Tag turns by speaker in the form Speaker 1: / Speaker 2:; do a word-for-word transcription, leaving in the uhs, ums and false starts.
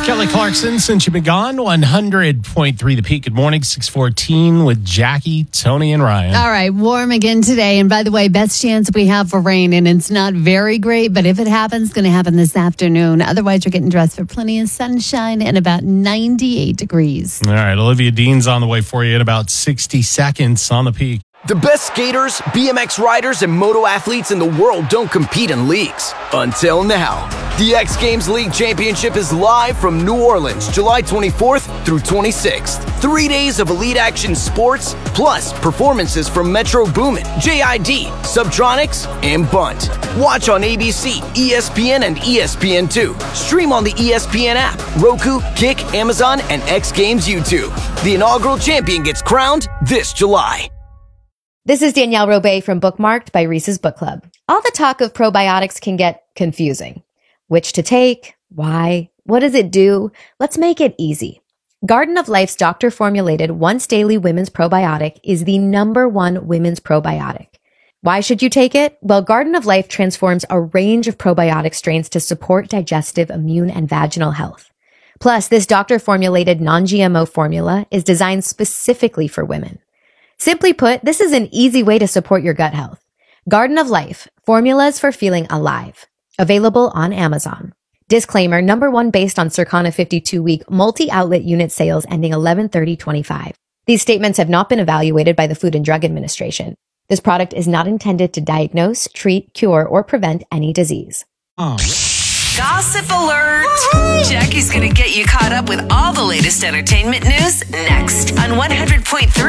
Speaker 1: Kelly Clarkson. Since you've been gone, one hundred point three The Peak. Good morning, six fourteen with Jackie, Tony, and Ryan.
Speaker 2: All right, warm again today. And by the way, best chance we have for rain. And it's not very great, but if it happens, it's going to happen this afternoon. Otherwise, you're getting dressed for plenty of sunshine and about ninety-eight degrees.
Speaker 1: All right, Olivia Dean's on the way for you in about sixty seconds on The Peak.
Speaker 3: The best skaters, B M X riders, and moto athletes in the world don't compete in leagues. Until now. The X Games League Championship is live from New Orleans, July twenty-fourth through twenty-sixth. Three days of elite action sports, plus performances from Metro Boomin, J I D, Subtronics, and Bunt. Watch on A B C, E S P N, and E S P N two. Stream on the E S P N app, Roku, Kick, Amazon, and X Games YouTube. The inaugural champion gets crowned this July.
Speaker 4: This is Danielle Robay from Bookmarked by Reese's Book Club. All the talk of probiotics can get confusing. Which to take? Why? What does it do? Let's make it easy. Garden of Life's doctor-formulated once-daily women's probiotic is the number one women's probiotic. Why should you take it? Well, Garden of Life transforms a range of probiotic strains to support digestive, immune, and vaginal health. Plus, this doctor-formulated non-G M O formula is designed specifically for women. Simply put, this is an easy way to support your gut health. Garden of Life, formulas for feeling alive. Available on Amazon. Disclaimer, number one based on Circana fifty-two week multi-outlet unit sales ending eleven thirty twenty-five. These statements have not been evaluated by the Food and Drug Administration. This product is not intended to diagnose, treat, cure, or prevent any disease.
Speaker 1: Oh.
Speaker 5: Gossip alert! Jackie's going to get you caught up with all the latest entertainment news next on one hundred point three